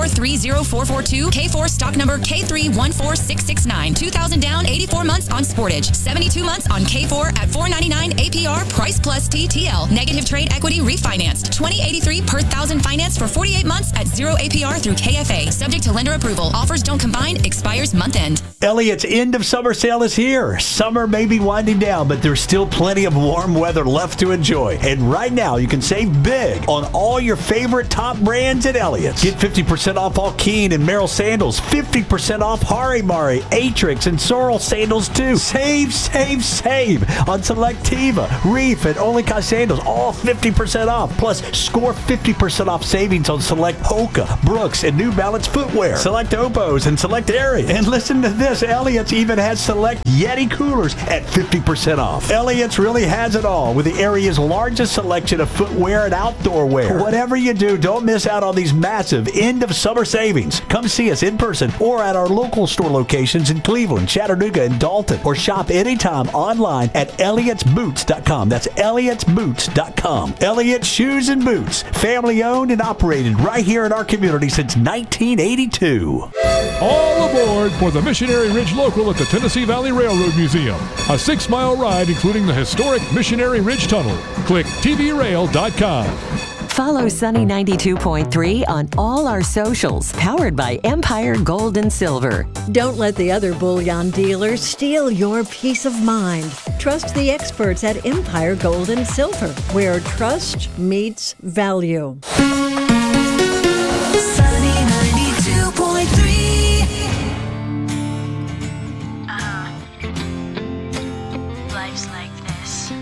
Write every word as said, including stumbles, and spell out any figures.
four three zero four four two, K four stock number K three one four six six nine. two thousand down, eighty-four months on Sportage. seventy-two months on K four at four ninety-nine A P R, price plus T T L. Negative trade equity refinanced. twenty eighty-three per thousand finance for forty-eight months at zero A P R through K F A. Subject to lender approval. Offers don't combine. Expires month end. Elliott's end of summer sale is here. Summer may be winding down, but there's still plenty of warm weather left to enjoy. And right now, you can save big on all your favorite top brands at Elliott's. Get fifty percent off all Keen and Merrell sandals, fifty percent off Harimari, Atrix, and Sorrel sandals too. Save, save, save on Selectiva, Reef, and Olika sandals, all fifty percent off. Plus, score fifty percent off savings on select Hoka, Brooks, and New Balance footwear. Select Opos and select Aerie. And listen to this, Elliott's even has select Yeti coolers at fifty percent off. Elliott's really has it all with the area's largest selection of footwear and outdoor wear. Whatever you do, don't miss out on these massive end of summer savings. Come see us in person or at our local store locations in Cleveland, Chattanooga, and Dalton, or shop anytime online at Elliott's Boots dot com. That's Elliott's Boots dot com. Elliott's Shoes and Boots, family owned and operated right here in our community since nineteen eighty-two. All aboard for the Missionary Ridge Local at the Tennessee Valley Railroad Museum. A six-mile ride including the historic Missionary Ridge Tunnel. Click T V rail dot com. Follow Sunny ninety-two point three on all our socials, powered by Empire Gold and Silver. Don't let the other bullion dealers steal your peace of mind. Trust the experts at Empire Gold and Silver, where trust meets value.